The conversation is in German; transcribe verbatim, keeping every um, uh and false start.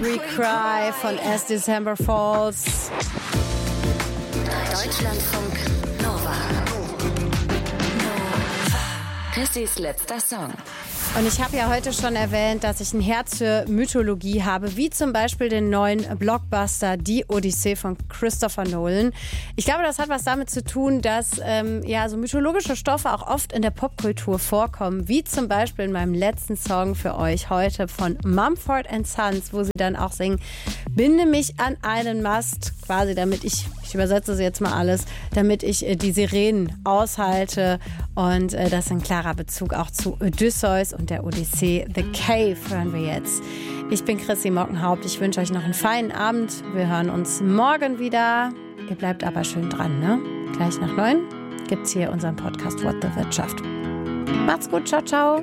Every Cry von As December Falls. Deutschlandfunk Nova. Chrissys letzter Song. Und ich habe ja heute schon erwähnt, dass ich ein Herz für Mythologie habe, wie zum Beispiel den neuen Blockbuster Die Odyssee von Christopher Nolan. Ich glaube, das hat was damit zu tun, dass ähm, ja so mythologische Stoffe auch oft in der Popkultur vorkommen, wie zum Beispiel in meinem letzten Song für euch heute von Mumford and Sons, wo sie dann auch singen, binde mich an einen Mast, quasi damit ich, ich übersetze sie jetzt mal alles, damit ich äh, die Sirenen aushalte. Und äh, das ist ein klarer Bezug auch zu Odysseus und der Odyssee. The Cave hören wir jetzt. Ich bin Chrissy Mockenhaupt. Ich wünsche euch noch einen feinen Abend. Wir hören uns morgen wieder. Ihr bleibt aber schön dran, ne? Gleich nach neun gibt's hier unseren Podcast What the Wirtschaft. Macht's gut. Ciao, ciao.